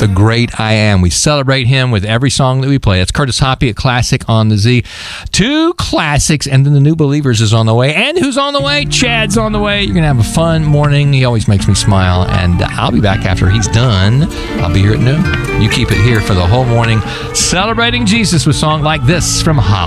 the great I Am. We celebrate him with every song that we play. It's Curtis Hoppy at Classic on the Z. 2 classics, and then the New Believers is on the way. And who's on the way? Chad's on the way. You're going to have a fun morning. He always makes me smile, and I'll be back after he's done. I'll be here at noon. You keep it here for the whole morning, celebrating Jesus with songs like this from Holly.